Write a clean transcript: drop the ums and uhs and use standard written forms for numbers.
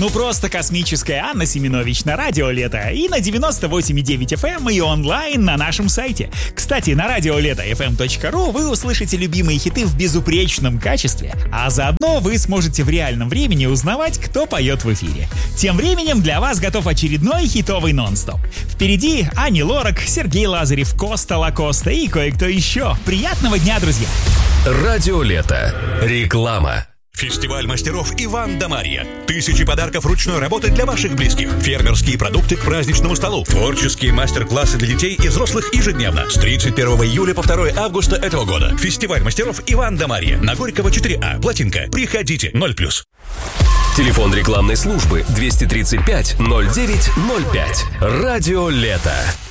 Ну просто космическая Анна Семенович на радио Лето и на 98,9 FM и онлайн на нашем сайте. Кстати, на радио Лето.fm.ru вы услышите любимые хиты в безупречном качестве, а заодно вы сможете в реальном времени узнавать, кто поет в эфире. Тем временем для вас готов очередной хитовый нон-стоп. Впереди Ани Лорак, Сергей Лазарев, Коста Лакоста и кое-кто еще. Приятного дня, друзья! Радио Лето. Реклама. Фестиваль мастеров Иван да Марья. Тысячи подарков ручной работы для ваших близких. Фермерские продукты к праздничному столу. Творческие мастер-классы для детей и взрослых ежедневно. С 31 июля по 2 августа этого года. Фестиваль мастеров Иван да Марья. На Горького 4А. Плотинка. Приходите. 0+. Телефон рекламной службы 235 09 05. Радио Лето.